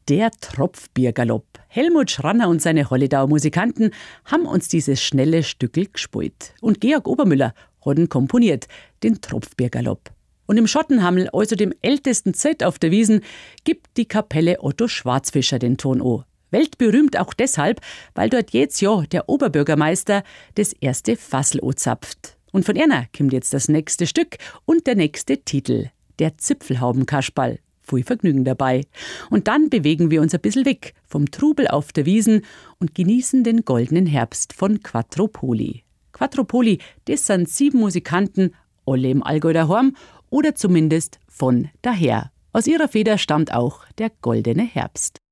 Der Tropfbiergalopp. Helmut Schranner und seine Holledauer Musikanten haben uns dieses schnelle Stückel gespielt. Und Georg Obermüller hat ihn komponiert, den Tropfbiergalopp. Und im Schottenhammel, also dem ältesten Zelt auf der Wiesn, gibt die Kapelle Otto Schwarzfischer den Ton an. Weltberühmt auch deshalb, weil dort jedes Jahr der Oberbürgermeister das erste Fassel anzapft. Und von einer kommt jetzt das nächste Stück und der nächste Titel, der Zipfelhaubenkasperl. Viel Vergnügen dabei. Und dann bewegen wir uns ein bisschen weg vom Trubel auf der Wiesn und genießen den goldenen Herbst von Quattro Poli. Quattro Poli, das sind 7 Musikanten, alle im Allgäu daheim oder zumindest von daher. Aus ihrer Feder stammt auch der goldene Herbst.